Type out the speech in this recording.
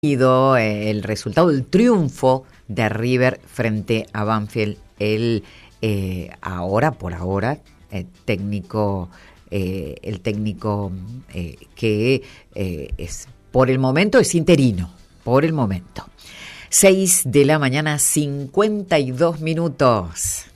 El resultado, el triunfo de River frente a Banfield, por ahora, el técnico que es, por el momento, es interino, por el momento. 6 de la mañana, 52 minutos.